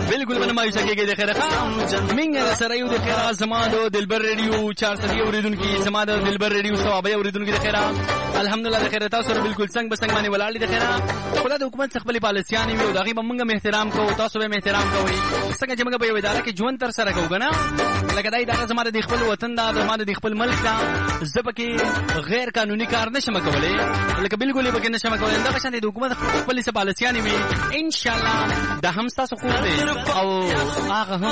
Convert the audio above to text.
بالکل باندې مایوسه کېږي د خیره منګه سره یو د خیره زما د دلبر ریډیو 400 اوریدونکو زما د دلبر ریډیو ثوابه اوریدونکو د خیره الحمدلله د خیره تاسو سره بالکل څنګه بسنګ باندې ولاړ دي د خیره خدای د حکومت خپل پالیسيان وي او دغه موږ احترام کوو تاسو به احترام کوئ څنګه چې موږ په یو اداره کې ژوند تر سره کوو کنه لکه دا اداره زما د خپل وطن دا زما د خپل ملک دا زبکه غیر قانوني کار نشم کولای لکه بالکل به نشم کولای دا شان د حکومت خپل پالیسيان وي ان شاء الله د هم تاسو خو دې او هغه